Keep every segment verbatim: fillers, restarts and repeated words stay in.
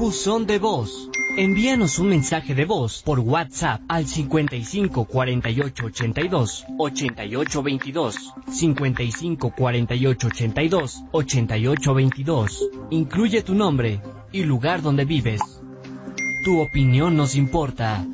Buzón de voz. Envíanos un mensaje de voz por WhatsApp al cincuenta y cinco cuarenta y ocho ochenta y dos ochenta y ocho veintidós, cincuenta y cinco cuarenta y ocho ochenta y dos ochenta y ocho veintidós. Incluye tu nombre y lugar donde vives. Tu opinión nos importa.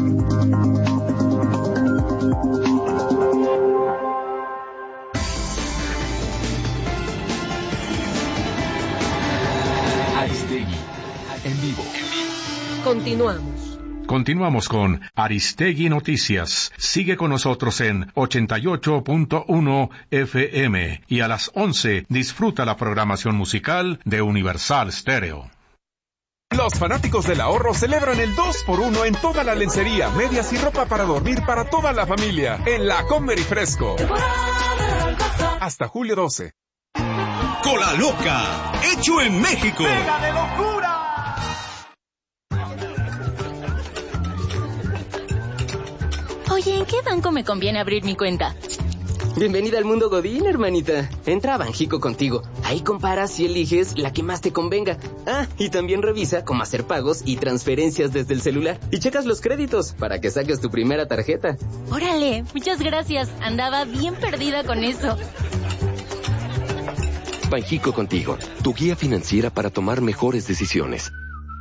Aristegui, en vivo. Continuamos. Continuamos con Aristegui Noticias. Sigue con nosotros en ochenta y ocho punto uno F M y a las once disfruta la programación musical de Universal Stereo. Los fanáticos del ahorro celebran el dos por uno en toda la lencería, medias y ropa para dormir para toda la familia en la Comer y Fresco. Hasta julio doce. Cola Loca, hecho en México. ¡Pega de locura! Oye, ¿en qué banco me conviene abrir mi cuenta? Bienvenida al mundo Godín, hermanita. Entra a Banjico Contigo. Ahí comparas y eliges la que más te convenga. Ah, y también revisa cómo hacer pagos y transferencias desde el celular. Y checas los créditos para que saques tu primera tarjeta. Órale, muchas gracias. Andaba bien perdida con eso. Banjico Contigo, tu guía financiera para tomar mejores decisiones.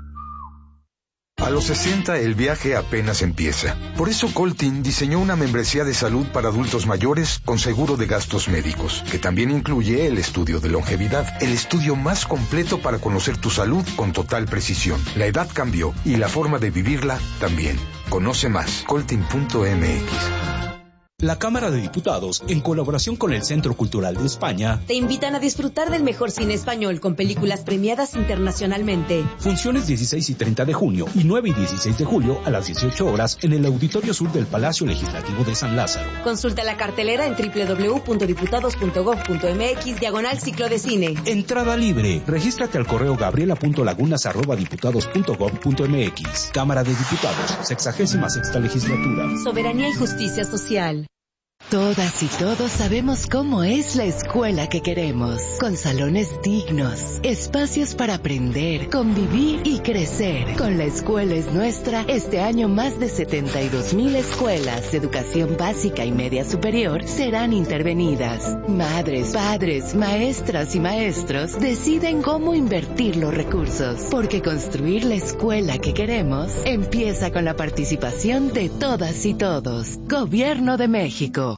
A los sesenta el viaje apenas empieza. Por eso Coltin diseñó una membresía de salud para adultos mayores con seguro de gastos médicos, que también incluye el estudio de longevidad, el estudio más completo para conocer tu salud con total precisión. La edad cambió y la forma de vivirla también. Conoce más, coltin punto m x. La Cámara de Diputados, en colaboración con el Centro Cultural de España, te invitan a disfrutar del mejor cine español con películas premiadas internacionalmente. Funciones dieciséis y treinta de junio y nueve y dieciséis de julio a las dieciocho horas en el Auditorio Sur del Palacio Legislativo de San Lázaro. Consulta la cartelera en doble u doble u doble u punto diputados punto gob punto m x diagonal ciclo de cine. Entrada libre. Regístrate al correo gabriela punto lagunas arroba diputados punto gob punto m x. Cámara de Diputados, sexagésima sexta legislatura. Soberanía y justicia social. Todas y todos sabemos cómo es la escuela que queremos, con salones dignos, espacios para aprender, convivir y crecer. Con La Escuela es Nuestra, este año más de setenta y dos mil escuelas de educación básica y media superior serán intervenidas. Madres, padres, maestras y maestros deciden cómo invertir los recursos, porque construir la escuela que queremos empieza con la participación de todas y todos. Gobierno de México.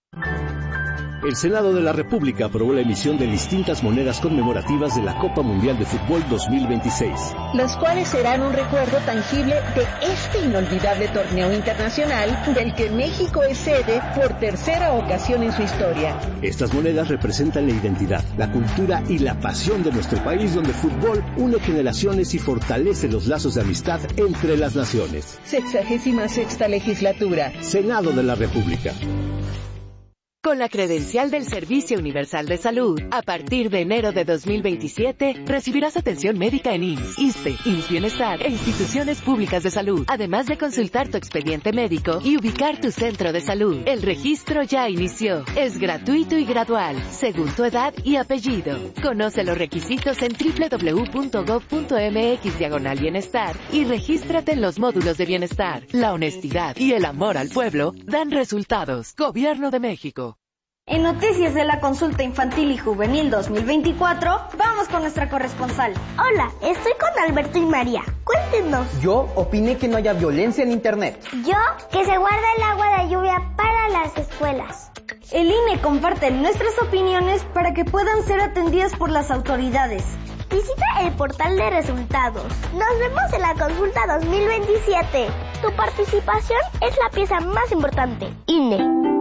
El Senado de la República aprobó la emisión de distintas monedas conmemorativas de la Copa Mundial de Fútbol dos mil veintiséis. Las cuales serán un recuerdo tangible de este inolvidable torneo internacional del que México es sede por tercera ocasión en su historia. Estas monedas representan la identidad, la cultura y la pasión de nuestro país, donde el fútbol une generaciones y fortalece los lazos de amistad entre las naciones. Sexagésima sexta legislatura. Senado de la República. Con la credencial del Servicio Universal de Salud, a partir de enero de dos mil veintisiete, recibirás atención médica en I M S S, ISSSTE, I M S S Bienestar e instituciones públicas de salud, además de consultar tu expediente médico y ubicar tu centro de salud. El registro ya inició. Es gratuito y gradual, según tu edad y apellido. Conoce los requisitos en doble u doble u doble u punto gob punto m x diagonal bienestar y regístrate en los módulos de bienestar. La honestidad y el amor al pueblo dan resultados. Gobierno de México. En Noticias de la Consulta Infantil y Juvenil dos mil veinticuatro, vamos con nuestra corresponsal. Hola, estoy con Alberto y María. Cuéntenos. Yo opiné que no haya violencia en Internet. Yo, que se guarda el agua de lluvia para las escuelas. El I N E comparte nuestras opiniones para que puedan ser atendidas por las autoridades. Visita el portal de resultados. Nos vemos en la consulta dos mil veintisiete. Tu participación es la pieza más importante. I N E.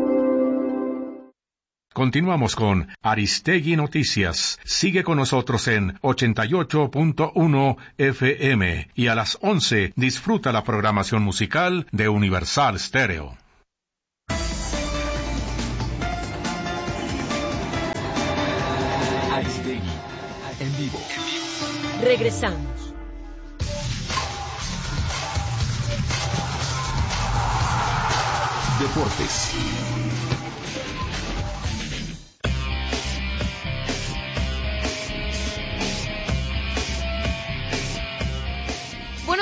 Continuamos con Aristegui Noticias. Sigue con nosotros en ochenta y ocho punto uno F M y a las once disfruta la programación musical de Universal Stereo. Aristegui, en vivo. Regresamos. Deportes.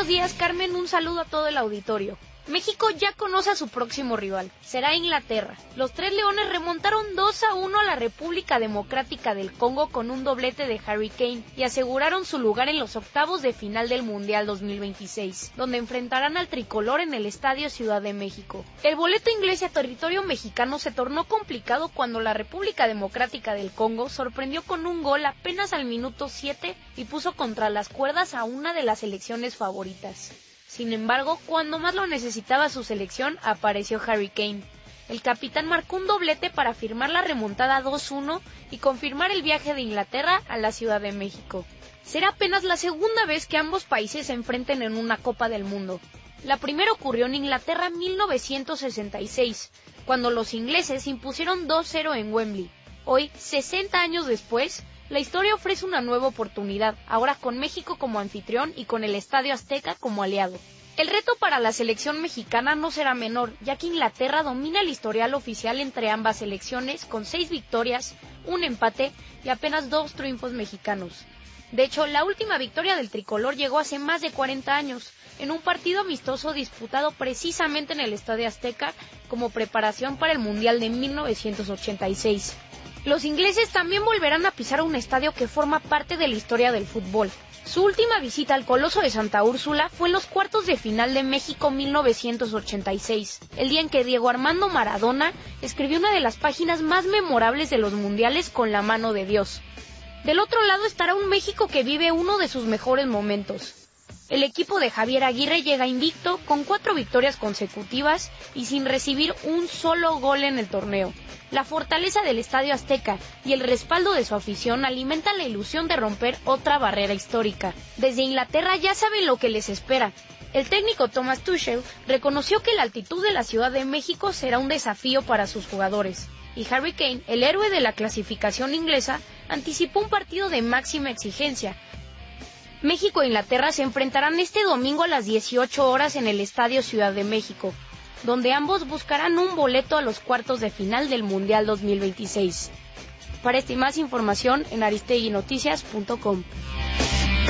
Buenos días, Carmen, un saludo a todo el auditorio. México ya conoce a su próximo rival, será Inglaterra. Los Tres Leones remontaron dos a uno a la República Democrática del Congo con un doblete de Harry Kane y aseguraron su lugar en los octavos de final del Mundial dos mil veintiséis, donde enfrentarán al tricolor en el Estadio Ciudad de México. El boleto inglés a territorio mexicano se tornó complicado cuando la República Democrática del Congo sorprendió con un gol apenas al minuto siete y puso contra las cuerdas a una de las selecciones favoritas. Sin embargo, cuando más lo necesitaba su selección, apareció Harry Kane. El capitán marcó un doblete para firmar la remontada dos uno y confirmar el viaje de Inglaterra a la Ciudad de México. Será apenas la segunda vez que ambos países se enfrenten en una Copa del Mundo. La primera ocurrió en Inglaterra en mil novecientos sesenta y seis, cuando los ingleses impusieron dos cero en Wembley. Hoy, sesenta años después, la historia ofrece una nueva oportunidad, ahora con México como anfitrión y con el Estadio Azteca como aliado. El reto para la selección mexicana no será menor, ya que Inglaterra domina el historial oficial entre ambas selecciones con seis victorias, un empate y apenas dos triunfos mexicanos. De hecho, la última victoria del tricolor llegó hace más de cuarenta años, en un partido amistoso disputado precisamente en el Estadio Azteca como preparación para el Mundial de mil novecientos ochenta y seis. Los ingleses también volverán a pisar un estadio que forma parte de la historia del fútbol. Su última visita al Coloso de Santa Úrsula fue en los cuartos de final de México mil novecientos ochenta y seis, el día en que Diego Armando Maradona escribió una de las páginas más memorables de los mundiales con la mano de Dios. Del otro lado estará un México que vive uno de sus mejores momentos. El equipo de Javier Aguirre llega invicto con cuatro victorias consecutivas y sin recibir un solo gol en el torneo. La fortaleza del Estadio Azteca y el respaldo de su afición alimentan la ilusión de romper otra barrera histórica. Desde Inglaterra ya saben lo que les espera. El técnico Thomas Tuchel reconoció que la altitud de la Ciudad de México será un desafío para sus jugadores. Y Harry Kane, el héroe de la clasificación inglesa, anticipó un partido de máxima exigencia. México e Inglaterra se enfrentarán este domingo a las dieciocho horas en el Estadio Ciudad de México, donde ambos buscarán un boleto a los cuartos de final del Mundial dos mil veintiséis. Para esta y más información en aristegui noticias punto com.